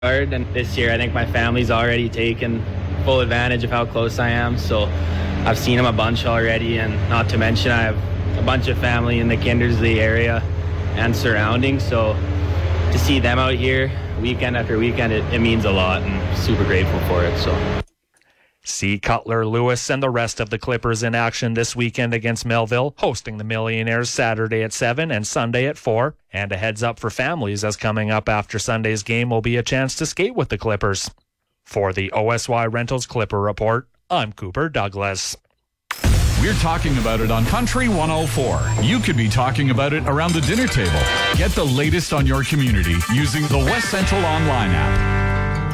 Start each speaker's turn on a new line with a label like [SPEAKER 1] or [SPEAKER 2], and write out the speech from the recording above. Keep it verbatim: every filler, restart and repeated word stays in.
[SPEAKER 1] hard, and this year I think my family's already taken full advantage of how close I am, so I've seen them a bunch already, and not to mention I have a bunch of family in the Kindersley area and surrounding, so to see them out here weekend after weekend, it, it means a lot, and super grateful for it. So
[SPEAKER 2] see Cutler, Lewis, and the rest of the Clippers in action this weekend against Melville, hosting the Millionaires Saturday at seven and Sunday at four. And a heads up for families, as coming up after Sunday's game will be a chance to skate with the Clippers. For the O S Y Rentals Clipper Report, I'm Cooper Douglas.
[SPEAKER 3] We're talking about it on Country one oh four. You could be talking about it around the dinner table. Get the latest on your community using the West Central Online app.